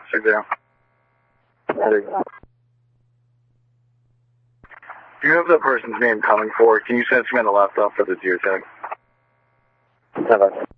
Officer Zero. There you go. Do you have the person's name coming forward? Can you send some on the laptop for the geotag? Never.